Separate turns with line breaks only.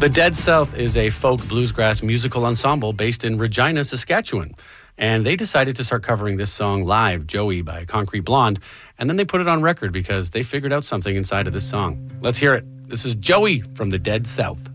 The Dead South is a folk bluesgrass musical ensemble based in Regina, Saskatchewan. And they decided to start covering this song live, Joey by Concrete Blonde. And then they put it on record because they figured out something inside of this song. Let's hear it. This is Joey from the Dead South.